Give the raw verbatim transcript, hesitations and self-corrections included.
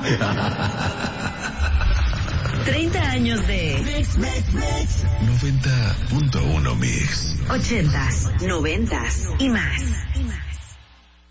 treinta años de Mix, Mix, Mix. noventa punto uno Mix. ochentas, noventas y más.